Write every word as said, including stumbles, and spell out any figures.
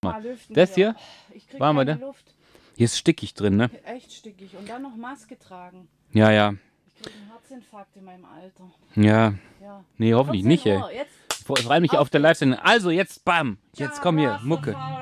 mal. mal lüften Das hier? Ich krieg Waren wir keine da? Luft. Hier ist stickig drin, ne? Echt stickig. Und dann noch Maske tragen. Ja, ja. Ich krieg einen Herzinfarkt in meinem Alter. Ja. Ja. Nee, hoffentlich nicht, ey. Uhr. Jetzt Ich freue mich auf, Auf der geht's. Live-Sendung. Also, jetzt, bam. Jetzt Ciao, komm hier, Mucke. Rastafari.